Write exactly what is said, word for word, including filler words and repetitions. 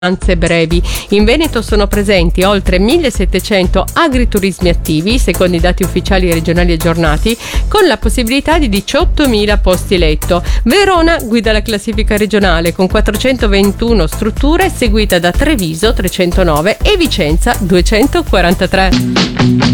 brevi. In Veneto sono presenti oltre millesettecento agriturismi attivi, secondo i dati ufficiali regionali aggiornati, con la possibilità di diciottomila posti letto. Verona guida la classifica regionale con quattrocentoventuno strutture, seguita da Treviso trecentonove e Vicenza duecentoquarantatré.